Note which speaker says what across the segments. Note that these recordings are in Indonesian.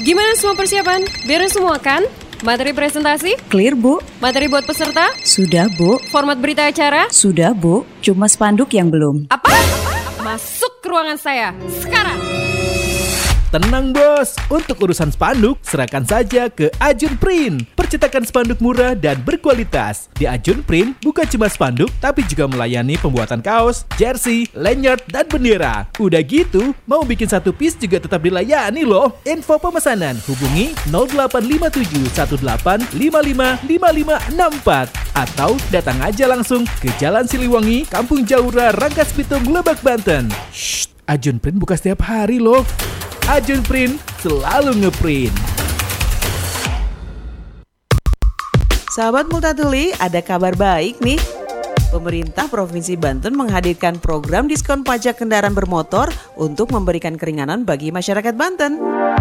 Speaker 1: Gimana semua persiapan? Beres semua kan? Materi presentasi?
Speaker 2: Clear, Bu.
Speaker 1: Materi buat peserta?
Speaker 2: Sudah, Bu.
Speaker 1: Format berita acara?
Speaker 2: Sudah, Bu. Cuma spanduk yang belum.
Speaker 1: Apa? Masuk ke ruangan saya, sekarang!
Speaker 3: Tenang bos, untuk urusan spanduk, serahkan saja ke Ajun Print. Percetakan spanduk murah dan berkualitas. Di Ajun Print, bukan cuma spanduk, tapi juga melayani pembuatan kaos, jersey, lanyard, dan bendera. Udah gitu, mau bikin satu piece juga tetap dilayani loh. Info pemesanan, hubungi 0857 18555564 atau datang aja langsung ke Jalan Siliwangi, Kampung Jaura, Rangkas Bitung, Lebak, Banten. Shh, Ajun Print buka setiap hari loh. Ajun Print selalu ngeprint.
Speaker 4: Sahabat Multatuli, ada kabar baik nih. Pemerintah Provinsi Banten menghadirkan program diskon pajak kendaraan bermotor untuk memberikan keringanan bagi masyarakat Banten.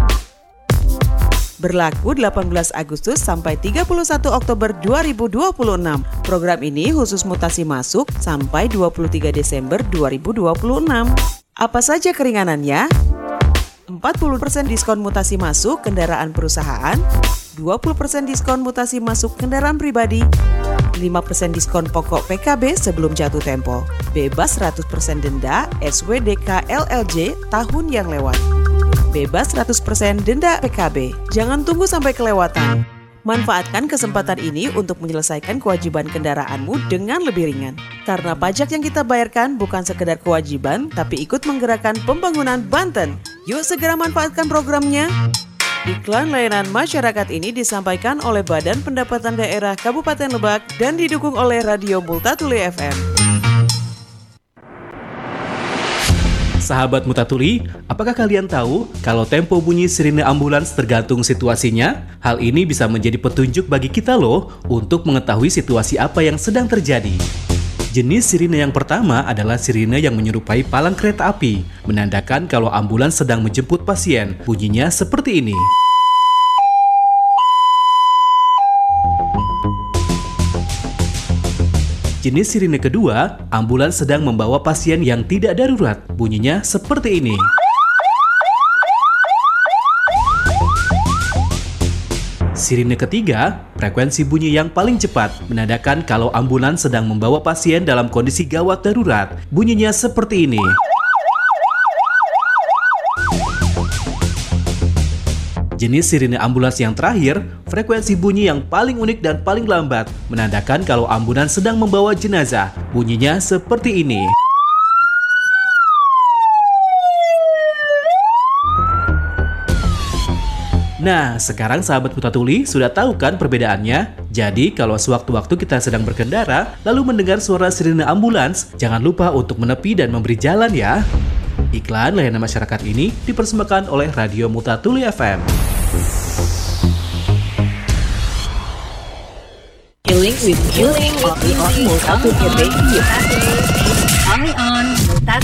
Speaker 4: Berlaku 18 Agustus sampai 31 Oktober 2026. Program ini khusus mutasi masuk sampai 23 Desember 2026. Apa saja keringanannya? 40% diskon mutasi masuk kendaraan perusahaan, 20% diskon mutasi masuk kendaraan pribadi, 5% diskon pokok PKB sebelum jatuh tempo, bebas 100% denda SWDK LLJ tahun yang lewat, bebas 100% denda PKB. Jangan tunggu sampai kelewatan. Manfaatkan kesempatan ini untuk menyelesaikan kewajiban kendaraanmu dengan lebih ringan. Karena pajak yang kita bayarkan bukan sekedar kewajiban, tapi ikut menggerakkan pembangunan Banten. Yuk segera manfaatkan programnya. Iklan layanan masyarakat ini disampaikan oleh Badan Pendapatan Daerah Kabupaten Lebak dan didukung oleh Radio Multatuli FM.
Speaker 3: Sahabat Multatuli, apakah kalian tahu kalau tempo bunyi sirine ambulans tergantung situasinya? Hal ini bisa menjadi petunjuk bagi kita loh untuk mengetahui situasi apa yang sedang terjadi. Jenis sirine yang pertama adalah sirine yang menyerupai palang kereta api, menandakan kalau ambulans sedang menjemput pasien. Bunyinya seperti ini. Jenis sirine kedua, ambulans sedang membawa pasien yang tidak darurat. Bunyinya seperti ini. Sirine ketiga, frekuensi bunyi yang paling cepat, menandakan kalau ambulans sedang membawa pasien dalam kondisi gawat darurat. Bunyinya seperti ini. Jenis sirine ambulans yang terakhir, frekuensi bunyi yang paling unik dan paling lambat, menandakan kalau ambulans sedang membawa jenazah. Bunyinya seperti ini. Nah, sekarang sahabat Multatuli sudah tahu kan perbedaannya? Jadi, kalau sewaktu-waktu kita sedang berkendara, lalu mendengar suara sirine ambulans, jangan lupa untuk menepi dan memberi jalan ya. Iklan layanan masyarakat ini dipersembahkan oleh Radio Multatuli FM.
Speaker 5: Healing with Multatuli Radio. Only on Multatuli.